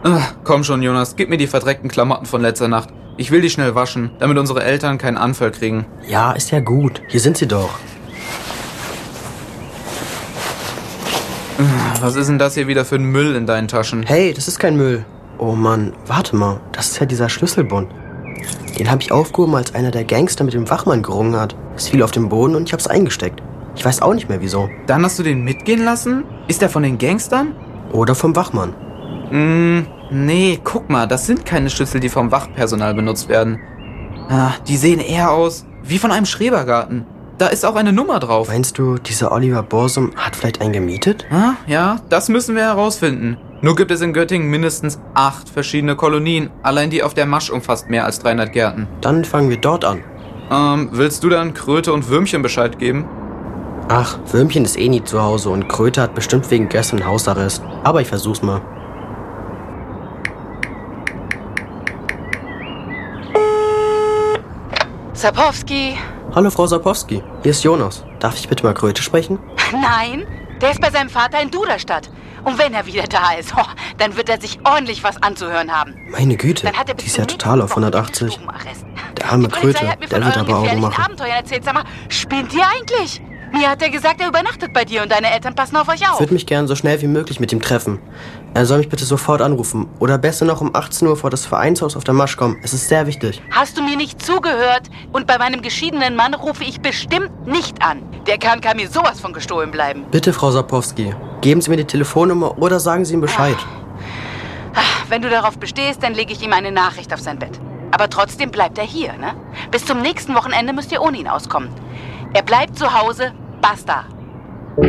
Komm schon, Jonas, gib mir die verdreckten Klamotten von letzter Nacht. Ich will die schnell waschen, damit unsere Eltern keinen Anfall kriegen. Ja, ist ja gut. Hier sind sie doch. Was ist denn das hier wieder für ein Müll in deinen Taschen? Hey, das ist kein Müll. Oh Mann, warte mal. Das ist ja dieser Schlüsselbund. Den habe ich aufgehoben, als einer der Gangster mit dem Wachmann gerungen hat. Es fiel auf den Boden und ich hab's eingesteckt. Ich weiß auch nicht mehr wieso. Dann hast du den mitgehen lassen? Ist der von den Gangstern? Oder vom Wachmann. Nee, guck mal, das sind keine Schlüssel, die vom Wachpersonal benutzt werden. Die sehen eher aus wie von einem Schrebergarten. Da ist auch eine Nummer drauf. Meinst du, dieser Oliver Borsum hat vielleicht einen gemietet? Ja, das müssen wir herausfinden. Nur gibt es in Göttingen mindestens 8 verschiedene Kolonien. Allein die auf der Masch umfasst mehr als 300 Gärten. Dann fangen wir dort an. Willst du dann Kröte und Würmchen Bescheid geben? Ach, Würmchen ist eh nie zu Hause und Kröte hat bestimmt wegen gestern Hausarrest. Aber ich versuch's mal. Sapowski. Hallo, Frau Sapowski. Hier ist Jonas. Darf ich bitte mal Kröte sprechen? Nein, der ist bei seinem Vater in Duderstadt. Und wenn er wieder da ist, dann wird er sich ordentlich was anzuhören haben. Meine Güte, die ist ja total auf 180. Der arme Kröte, der wird aber Augen machen. Abenteuer erzählt. Sag mal, spinnt ihr eigentlich? Mir hat er gesagt, er übernachtet bei dir und deine Eltern passen auf euch auf. Ich würde mich gern so schnell wie möglich mit ihm treffen. Er soll mich bitte sofort anrufen. Oder besser noch um 18 Uhr vor das Vereinshaus auf der Masch kommen. Es ist sehr wichtig. Hast du mir nicht zugehört? Und bei meinem geschiedenen Mann rufe ich bestimmt nicht an. Der kann mir sowas von gestohlen bleiben. Bitte, Frau Sapowski, geben Sie mir die Telefonnummer oder sagen Sie ihm Bescheid. Wenn du darauf bestehst, dann lege ich ihm eine Nachricht auf sein Bett. Aber trotzdem bleibt er hier, ne? Bis zum nächsten Wochenende müsst ihr ohne ihn auskommen. Er bleibt zu Hause, basta.